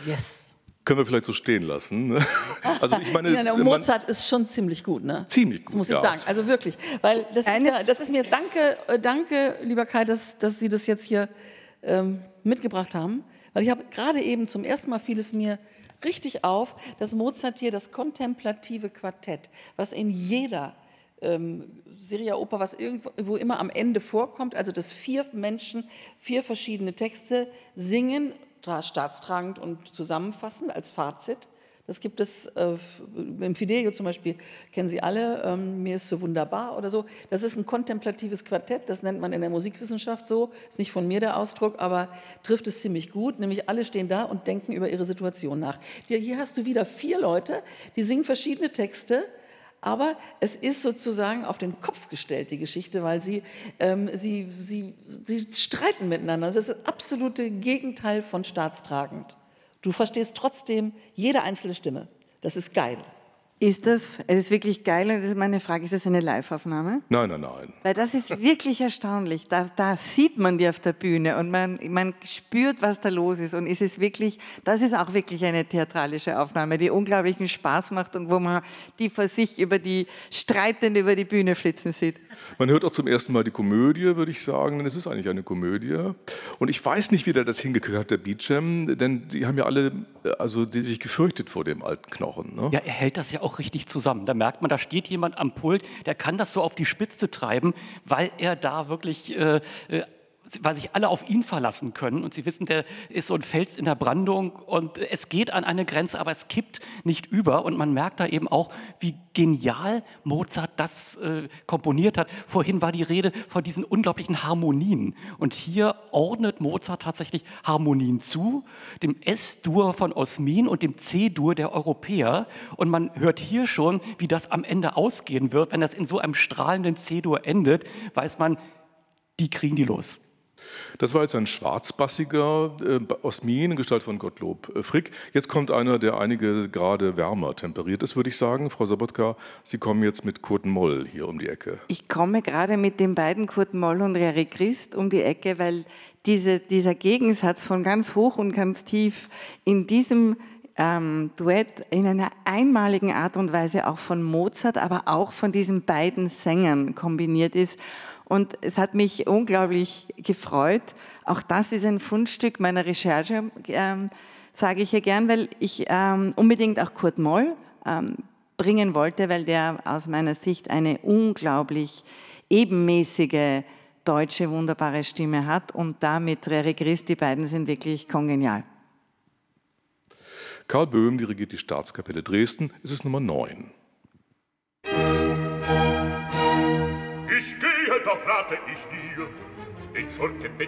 Yes. Können wir vielleicht so stehen lassen. Also ich meine, Ja, Mozart ist schon ziemlich gut, ne? Ziemlich gut, das muss ich sagen. Also wirklich, weil das ist mir, danke, lieber Kai, dass Sie das jetzt hier mitgebracht haben, weil ich habe gerade eben zum ersten Mal fiel es mir richtig auf, dass Mozart hier das kontemplative Quartett, was in jeder Serie-Oper, was irgendwo immer am Ende vorkommt, also dass 4 Menschen 4 verschiedene Texte singen, staatstragend und zusammenfassend als Fazit. Das gibt es im Fidelio zum Beispiel, kennen Sie alle, Mir ist so wunderbar oder so. Das ist ein kontemplatives Quartett, das nennt man in der Musikwissenschaft so, ist nicht von mir der Ausdruck, aber trifft es ziemlich gut, nämlich alle stehen da und denken über ihre Situation nach. Hier hast du wieder 4 Leute, die singen verschiedene Texte, aber es ist sozusagen auf den Kopf gestellt, die Geschichte, weil sie streiten miteinander. Das ist das absolute Gegenteil von staatstragend. Du verstehst trotzdem jede einzelne Stimme. Das ist geil. Es ist wirklich geil und das ist meine Frage, ist das eine Live-Aufnahme? Nein. Weil das ist wirklich erstaunlich. Da sieht man die auf der Bühne und man spürt, was da los ist. Und das ist auch wirklich eine theatralische Aufnahme, die unglaublichen Spaß macht und wo man die vor sich streitend über die Bühne flitzen sieht. Man hört auch zum ersten Mal die Komödie, würde ich sagen, denn es ist eigentlich eine Komödie. Und ich weiß nicht, wie der das hingekriegt hat, der Beecham, denn die haben ja alle, die sich gefürchtet vor dem alten Knochen. Ne? Ja, er hält das ja auch richtig zusammen. Da merkt man, da steht jemand am Pult, der kann das so auf die Spitze treiben, weil er da wirklich, weil sich alle auf ihn verlassen können und sie wissen, der ist so ein Fels in der Brandung und es geht an eine Grenze, aber es kippt nicht über und man merkt da eben auch, wie genial Mozart das komponiert hat. Vorhin war die Rede von diesen unglaublichen Harmonien und hier ordnet Mozart tatsächlich Harmonien zu, dem S-Dur von Osmin und dem C-Dur der Europäer und man hört hier schon, wie das am Ende ausgehen wird. Wenn das in so einem strahlenden C-Dur endet, weiß man, die kriegen die los. Das war jetzt ein schwarzbassiger Osmin in Gestalt von Gottlob Frick. Jetzt kommt einer, der einige Grade wärmer temperiert ist, würde ich sagen. Frau Sobotka, Sie kommen jetzt mit Kurt Moll hier um die Ecke. Ich komme gerade mit den beiden Kurt Moll und Reri Christ um die Ecke, weil dieser Gegensatz von ganz hoch und ganz tief in diesem Duett in einer einmaligen Art und Weise auch von Mozart, aber auch von diesen beiden Sängern kombiniert ist. Und es hat mich unglaublich gefreut. Auch das ist ein Fundstück meiner Recherche, sage ich hier gern, weil ich unbedingt auch Kurt Moll bringen wollte, weil der aus meiner Sicht eine unglaublich ebenmäßige deutsche wunderbare Stimme hat und damit Reri Christ, die beiden sind wirklich kongenial. Karl Böhm dirigiert die Staatskapelle Dresden. Es ist Nummer 9. Ich gehe, doch rate ich dir, den Schurken